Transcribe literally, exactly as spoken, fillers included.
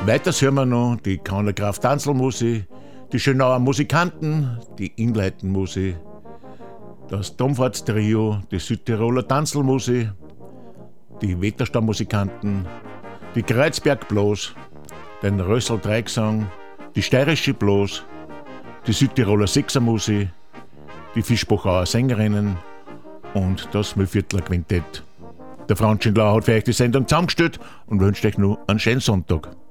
Weiters hören wir noch die Kauner Graf Tanzlmusik, die Schönauer Musikanten, die Ingleitenmusik, das Domfahrtstrio, die Südtiroler Tanzlmusik, die Wetterstamm-Musikanten, die Kreuzberg Blos, den Rössel Dreigesang, die Steirische Blos, die Südtiroler Sechsermusik, die Fischbachauer Sängerinnen und das Mühlviertler Quintett. Der Franz Schindler hat für euch die Sendung zusammengestellt und wünscht euch nur einen schönen Sonntag.